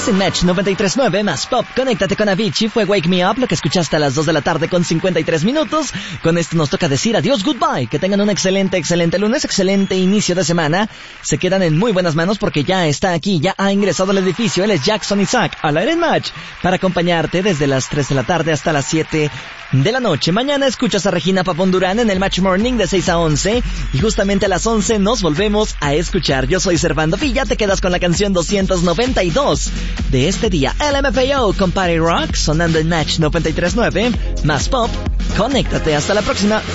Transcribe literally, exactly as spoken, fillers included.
Estás en Match noventa y tres punto nueve más Pop. Conéctate con Avicii. Fue Wake Me Up, lo que escuchaste a las dos de la tarde con cincuenta y tres minutos. Con esto nos toca decir adiós, goodbye. Que tengan un excelente, excelente lunes, excelente inicio de semana. Se quedan en muy buenas manos porque ya está aquí, ya ha ingresado al edificio. Él es Jackson Isaac, al aire en Match, para acompañarte desde las tres de la tarde hasta las siete de la noche. Mañana escuchas a Regina Papondurán en el Match Morning de seis a once. Y justamente a las once nos volvemos a escuchar. Yo soy Servando Villa, te quedas con la canción doscientos noventa y dos de este día. L M F A O con Party Rock sonando en Match noventa y tres punto nueve más Pop. Conéctate, hasta la próxima.